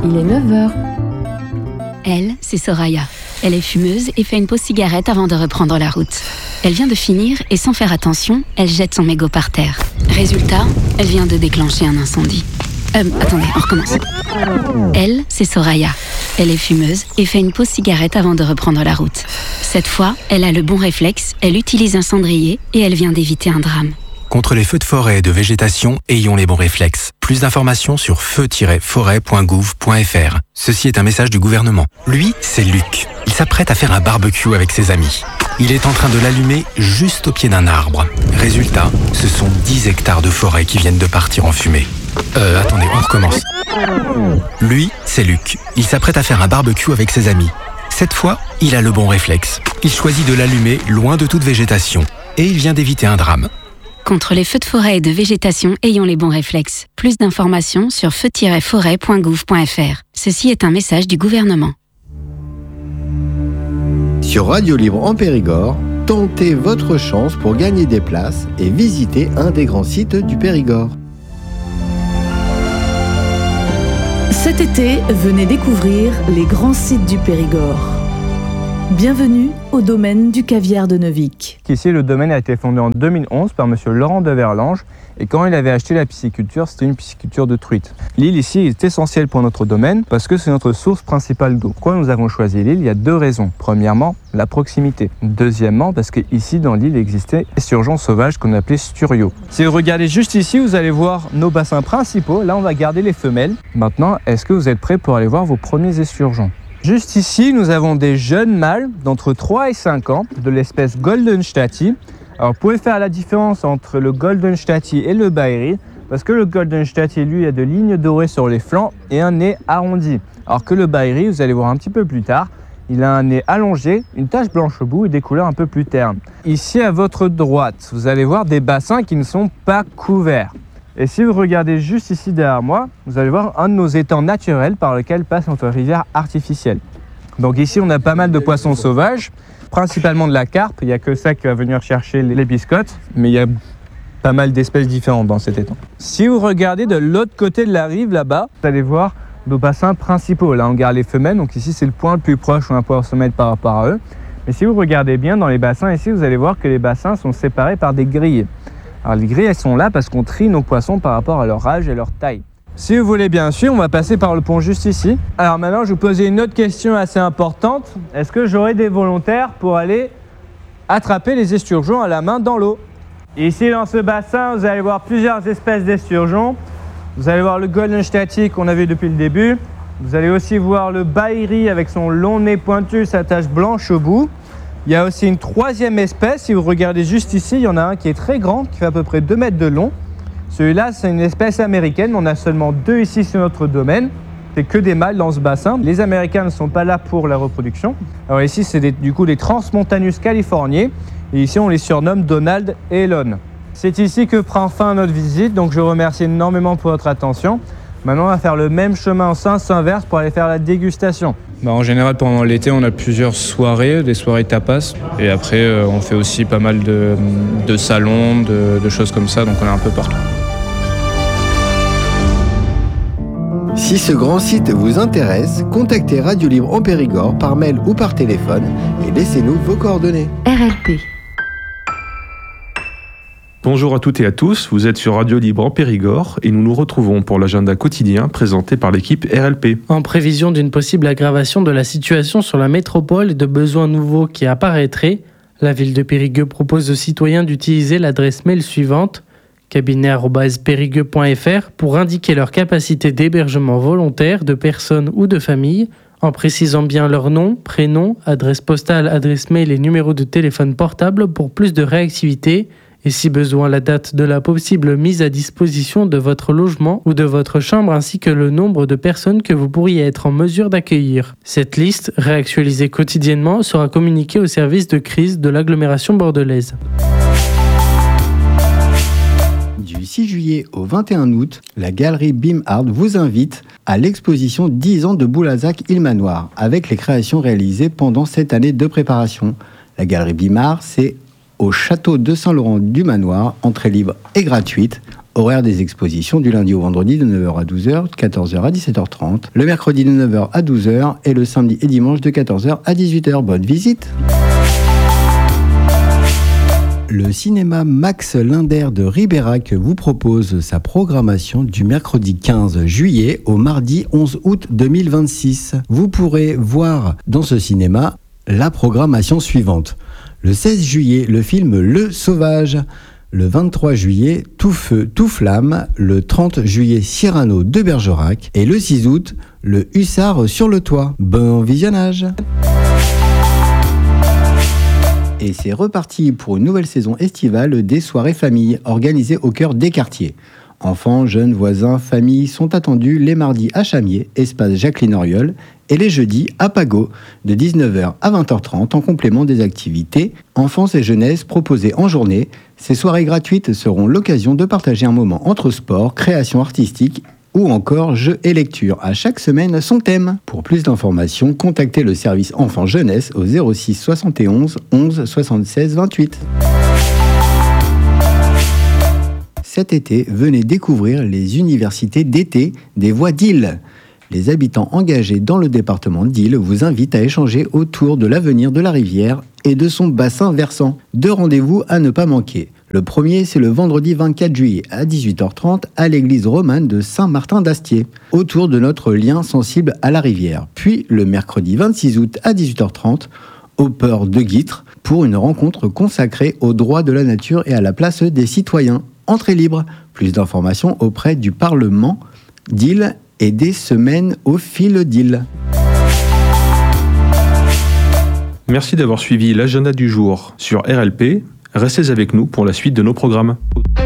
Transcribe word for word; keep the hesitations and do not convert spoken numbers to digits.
Il est neuf heures. Elle, c'est Soraya. Elle est fumeuse et fait une pause cigarette avant de reprendre la route. Elle vient de finir et sans faire attention, elle jette son mégot par terre. Résultat, elle vient de déclencher un incendie. Euh, attendez, on recommence. Elle, c'est Soraya. Elle est fumeuse et fait une pause cigarette avant de reprendre la route. Cette fois, elle a le bon réflexe, elle utilise un cendrier et elle vient d'éviter un drame. Contre les feux de forêt et de végétation, ayons les bons réflexes. Plus d'informations sur feu tiret forêt point gouv point f r. Ceci est un message du gouvernement. Lui, c'est Luc. Il s'apprête à faire un barbecue avec ses amis. Il est en train de l'allumer juste au pied d'un arbre. Résultat, ce sont dix hectares de forêt qui viennent de partir en fumée. Euh, attendez, on recommence. Lui, c'est Luc. Il s'apprête à faire un barbecue avec ses amis. Cette fois, il a le bon réflexe. Il choisit de l'allumer loin de toute végétation. Et il vient d'éviter un drame. Contre les feux de forêt et de végétation, ayons les bons réflexes. Plus d'informations sur feu tiret forêt point gouv point f r. Ceci est un message du gouvernement. Sur Radio Libre en Périgord, tentez votre chance pour gagner des places et visiter un des grands sites du Périgord. Cet été, venez découvrir les grands sites du Périgord. Bienvenue au domaine du Caviar de Neuvic. Ici, le domaine a été fondé en deux mille onze par monsieur Laurent de Verlange. Et quand il avait acheté la pisciculture, c'était une pisciculture de truite. L'île ici est essentielle pour notre domaine parce que c'est notre source principale d'eau. Pourquoi nous avons choisi l'île ? Il y a deux raisons. Premièrement, la proximité. Deuxièmement, parce qu'ici, dans l'île, existait des esturgeons sauvages qu'on appelait sturiaux. Si vous regardez juste ici, vous allez voir nos bassins principaux. Là, on va garder les femelles. Maintenant, est-ce que vous êtes prêts pour aller voir vos premiers esturgeons ? Juste ici, nous avons des jeunes mâles d'entre trois et cinq ans de l'espèce Goldenstati. Alors, vous pouvez faire la différence entre le Goldenstati et le Bairi, parce que le Goldenstati, lui, a de lignes dorées sur les flancs et un nez arrondi. Alors que le Bairi, vous allez voir un petit peu plus tard, il a un nez allongé, une tache blanche au bout et des couleurs un peu plus ternes. Ici, à votre droite, vous allez voir des bassins qui ne sont pas couverts. Et si vous regardez juste ici derrière moi, vous allez voir un de nos étangs naturels par lequel passe notre rivière artificielle. Donc ici, on a pas mal de poissons sauvages, principalement de la carpe. Il n'y a que ça qui va venir chercher les biscottes, mais il y a pas mal d'espèces différentes dans cet étang. Si vous regardez de l'autre côté de la rive, là-bas, vous allez voir nos bassins principaux. Là, on garde les femelles, donc ici, c'est le point le plus proche où on va pouvoir se mettre par rapport à eux. Mais si vous regardez bien dans les bassins ici, vous allez voir que les bassins sont séparés par des grilles. Alors les grilles, elles sont là parce qu'on trie nos poissons par rapport à leur âge et leur taille. Si vous voulez bien sûr, on va passer par le pont juste ici. Alors maintenant, je vais vous poser une autre question assez importante. Est-ce que j'aurai des volontaires pour aller attraper les esturgeons à la main dans l'eau ? Ici, dans ce bassin, vous allez voir plusieurs espèces d'esturgeons. Vous allez voir le Goldenstati qu'on a vu depuis le début. Vous allez aussi voir le Bairi avec son long nez pointu, sa tache blanche au bout. Il y a aussi une troisième espèce, si vous regardez juste ici, il y en a un qui est très grand, qui fait à peu près deux mètres de long. Celui-là, c'est une espèce américaine, on a seulement deux ici sur notre domaine. C'est que des mâles dans ce bassin. Les Américains ne sont pas là pour la reproduction. Alors ici, c'est des, du coup les Transmontanus californiae. Et ici, on les surnomme Donald et Elon. C'est ici que prend fin notre visite, donc je vous remercie énormément pour votre attention. Maintenant, on va faire le même chemin en sens inverse pour aller faire la dégustation. Bah en général, pendant l'été, on a plusieurs soirées, des soirées tapas. Et après, euh, on fait aussi pas mal de, de salons, de, de choses comme ça, donc on est un peu partout. Si ce grand site vous intéresse, contactez Radio Libre en Périgord par mail ou par téléphone et laissez-nous vos coordonnées. R L P. Bonjour à toutes et à tous, vous êtes sur Radio Libre en Périgord et nous nous retrouvons pour l'agenda quotidien présenté par l'équipe R L P. En prévision d'une possible aggravation de la situation sur la métropole et de besoins nouveaux qui apparaîtraient, la ville de Périgueux propose aux citoyens d'utiliser l'adresse mail suivante cabinet arobase périgueux point f r pour indiquer leur capacité d'hébergement volontaire de personnes ou de familles en précisant bien leur nom, prénom, adresse postale, adresse mail et numéro de téléphone portable pour plus de réactivité et si besoin la date de la possible mise à disposition de votre logement ou de votre chambre ainsi que le nombre de personnes que vous pourriez être en mesure d'accueillir. Cette liste, réactualisée quotidiennement, sera communiquée au service de crise de l'agglomération bordelaise. Du six juillet au vingt et un août, la galerie Bim Art vous invite à l'exposition dix ans de Boulazac-Ilmanoir avec les créations réalisées pendant cette année de préparation. La galerie Bim Art, c'est au château de Saint-Laurent du Manoir, entrée libre et gratuite, Horaire des expositions du lundi au vendredi de neuf heures à douze heures, de quatorze heures à dix-sept heures trente, le mercredi de neuf heures à douze heures et le samedi et dimanche de quatorze heures à dix-huit heures. Bonne visite! Le cinéma Max Linder de Ribérac vous propose sa programmation du mercredi quinze juillet au mardi onze août deux mille vingt-six. Vous pourrez voir dans ce cinéma la programmation suivante. Le seize juillet, le film Le Sauvage. Le vingt-trois juillet, Tout Feu, Tout Flamme. Le trente juillet, Cyrano de Bergerac. Et le six août, Le Hussard sur le toit. Bon visionnage! Et c'est reparti pour une nouvelle saison estivale des soirées famille organisées au cœur des quartiers. Enfants, jeunes, voisins, familles sont attendus les mardis à Chamier, espace Jacqueline Auriol, et les jeudis à Pago, de dix-neuf heures à vingt heures trente en complément des activités enfance et jeunesse proposées en journée. Ces soirées gratuites seront l'occasion de partager un moment entre sport, création artistique ou encore jeux et lecture. À chaque semaine, son thème. Pour plus d'informations, contactez le service enfants-jeunesse au zéro six soixante et onze onze soixante-seize vingt-huit. Cet été, venez découvrir les universités d'été des voies d'Ille. Les habitants engagés dans le département d'Ille vous invitent à échanger autour de l'avenir de la rivière et de son bassin versant. Deux rendez-vous à ne pas manquer. Le premier, c'est le vendredi vingt-quatre juillet à dix-huit heures trente à l'église romane de Saint-Martin-d'Astier, autour de notre lien sensible à la rivière. Puis le mercredi vingt-six août à dix-huit heures trente, au port de Guîtres, pour une rencontre consacrée aux droits de la nature et à la place des citoyens. Entrée libre. Plus d'informations auprès du Parlement d'Ille et des semaines au fil d'Ille. Merci d'avoir suivi l'agenda du jour sur R L P. Restez avec nous pour la suite de nos programmes.